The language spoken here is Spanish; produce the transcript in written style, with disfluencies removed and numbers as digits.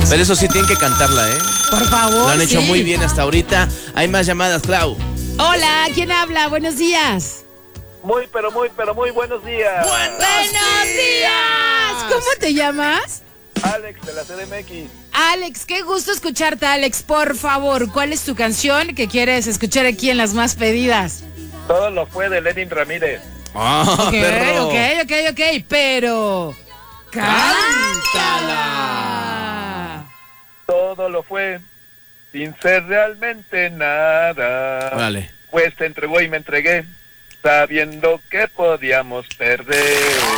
Pero eso sí tienen que cantarla, ¿eh? Por favor. Lo han hecho sí. muy bien hasta ahorita. Hay más llamadas, Clau. Hola, ¿quién habla? Buenos días. Muy buenos días. ¡Buenos días! ¿Cómo te llamas? Alex de la CDMX. Alex, qué gusto escucharte, Alex. Por favor, ¿cuál es tu canción que quieres escuchar aquí en las más pedidas? Todo lo fue de Lenin Ramírez. Ah, perro. Ok, pero... ¡Cántala! Todo lo fue sin ser realmente nada. Órale. Pues te entregó y me entregué, sabiendo que podíamos perder.